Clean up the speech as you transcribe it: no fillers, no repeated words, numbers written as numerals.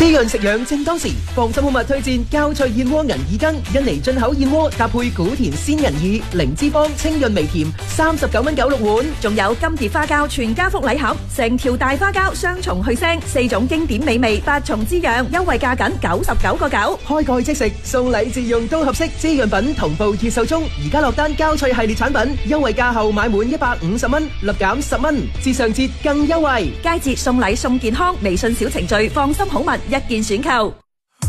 滋潤食養正當時，放心好物推薦膠脆燕窩銀耳羹，印尼進口燕窩搭配古田鮮銀耳，零脂肪清潤微甜，39.96蚊碗。 仲有金蝶花膠全家福禮盒，成條大花膠雙重去腥，4種經典美味，8重滋養，優惠價僅99.9。 開蓋即食，送禮自用都合適。滋潤品同步熱售中，而家落單膠脆系列產品，優惠價後買滿150蚊，立減10蚊，至上節更優惠。 佳節送禮送健康，微信小程序放心好物一鍵選購。